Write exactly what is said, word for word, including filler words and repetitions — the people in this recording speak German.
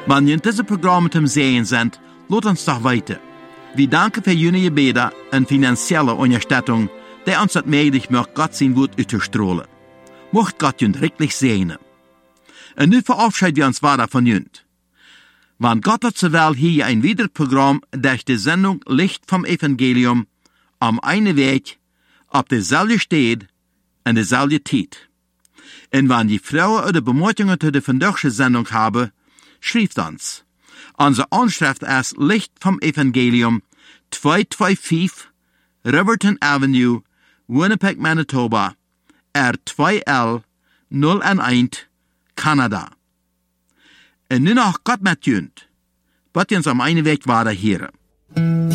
Wenn ihr diese Programme zum Sehen sind, lasst uns doch weiter. Wir danken für Ihre Gebete und finanzielle Unterstützung, die uns das möglich macht, Gott sein Wort auszustrahlen. Mocht Gott uns wirklich segnen. Und nun verabschieden wir uns weiter von Ihnen. Wann Gott hat zowel hier ein weiteres Programm durch die Sendung Licht vom Evangelium am einen Weg, auf derselbe Stelle und derselbe Zeit. Und wenn die Frauen oder Bemerkungen zu der vandaagse Sendung haben, schreibt uns. Unsere Anschrift ist Licht vom Evangelium, zweihunderfünfundzwanzig Riverton Avenue, Winnipeg, Manitoba, R zwei L null eins, Kanada. Und nun noch Gott mit Jünd, wird uns am einen Weg weiter hören.